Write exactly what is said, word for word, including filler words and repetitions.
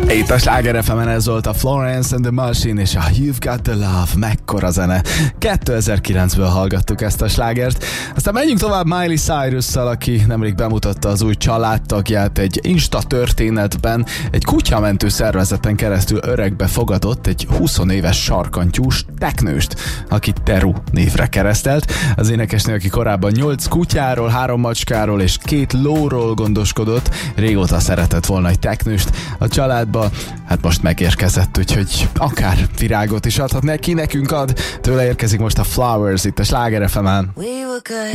Itt a Sláger ef emen ez volt a Florence and the Machine és a You've Got the Love, mekkora zene. kétezer-kilencből hallgattuk ezt a slágert. Aztán menjünk tovább Miley Cyrus-szal, aki nemrég bemutatta az új családtagját egy Insta történetben. Egy kutyamentő szervezeten keresztül öregbe fogadott egy húsz éves sarkantyús teknőst, akit Teru névre keresztelt. Az énekesnő, aki korábban nyolc kutyáról, három macskáról és két lóról gondoskodott, régóta szeretett volna egy teknőst a családba, hát most megérkezett, úgyhogy akár virágot is adhat neki, nekünk ad. Tőle érkezik most a Flowers itt a Sláger ef emen. We were good,